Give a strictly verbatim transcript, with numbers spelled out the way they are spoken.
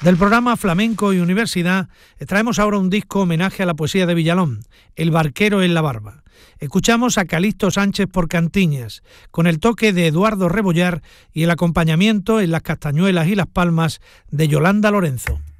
Del programa Flamenco y Universidad traemos ahora un disco homenaje a la poesía de Villalón, El barquero en la barba. Escuchamos a Calixto Sánchez por Cantiñas, con el toque de Eduardo Rebollar y el acompañamiento en las castañuelas y las palmas de Yolanda Lorenzo.